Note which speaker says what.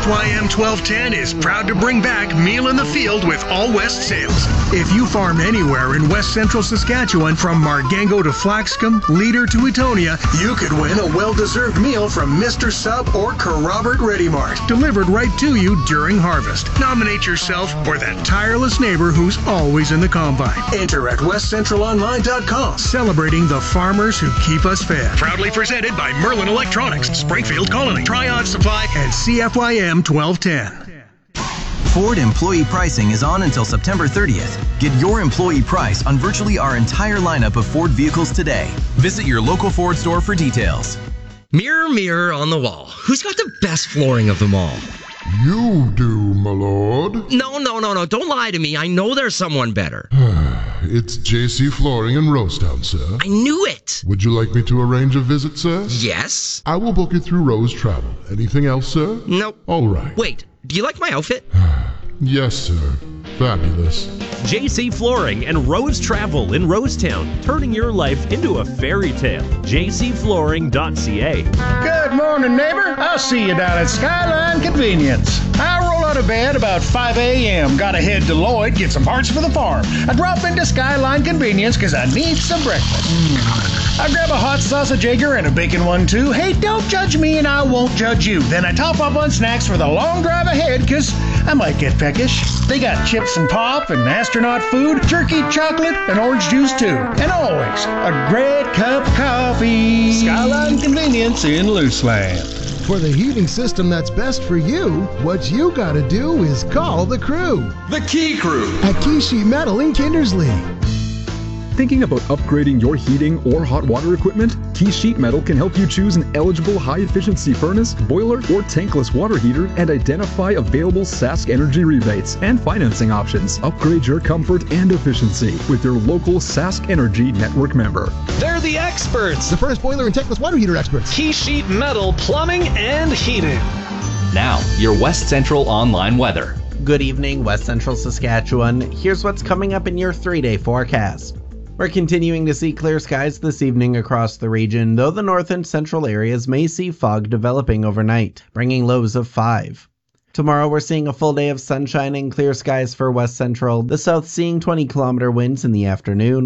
Speaker 1: CFYM 1210 is proud to bring back Meal in the Field with All West sales. If you farm anywhere in West Central Saskatchewan, from Margango to Flaxcombe, Leader to Etonia, you could win a well-deserved meal from Mr. Sub or Robert Ready Mart, delivered right to you during harvest. Nominate yourself or that tireless neighbor who's always in the combine. Enter at westcentralonline.com, celebrating the farmers who keep us fed. Proudly presented by Merlin Electronics, Springfield Colony, Triad Supply, and CFYM 1210.
Speaker 2: Ford employee pricing is on until September 30th. Get your employee price on virtually our entire lineup of Ford vehicles today. Visit your local Ford store for details.
Speaker 3: Mirror, mirror on the wall, who's got the best flooring of them all?
Speaker 4: You do, my lord.
Speaker 3: No, don't lie to me. I know there's someone better.
Speaker 4: It's JC Flooring in Rosetown, sir.
Speaker 3: I knew it.
Speaker 4: Would you like me to arrange a visit, sir?
Speaker 3: Yes.
Speaker 4: I will book it through Rose Travel. Anything else, sir?
Speaker 3: Nope.
Speaker 4: All right.
Speaker 3: Wait, do you like my outfit?
Speaker 4: Yes, sir. Fabulous.
Speaker 5: JC Flooring and Rose Travel in Rosetown, turning your life into a fairy tale. jcflooring.ca.
Speaker 6: Good morning, neighbor. I'll see you down at Skyline Convenience. I roll out of bed about 5 a.m. Gotta head to Lloyd, get some parts for the farm. I drop into Skyline Convenience because I need some breakfast. I grab a hot sausage egger and a bacon one, too. Hey, don't judge me and I won't judge you. Then I top up on snacks for the long drive ahead because I might get peckish. They got chips and pop and astronaut food, jerky, chocolate, and orange juice, too. And always a great cup of coffee. Skyline Convenience in Luceland.
Speaker 7: For the heating system that's best for you, what you gotta do is call the crew.
Speaker 8: The Key Crew.
Speaker 7: At Key Sheet Metal in Kindersley.
Speaker 9: Thinking about upgrading your heating or hot water equipment? Key Sheet Metal can help you choose an eligible high-efficiency furnace, boiler, or tankless water heater and identify available Sask Energy rebates and financing options. Upgrade your comfort and efficiency with your local Sask Energy Network member.
Speaker 8: They're the experts.
Speaker 7: The furnace, boiler, and tankless water heater experts.
Speaker 8: Key Sheet Metal Plumbing and Heating.
Speaker 10: Now, your West Central online weather.
Speaker 11: Good evening, West Central Saskatchewan. Here's what's coming up in your 3-day forecast. We're continuing to see clear skies this evening across the region, though the north and central areas may see fog developing overnight, bringing lows of 5. Tomorrow we're seeing a full day of sunshine and clear skies for West Central, the south seeing 20-kilometer winds in the afternoon,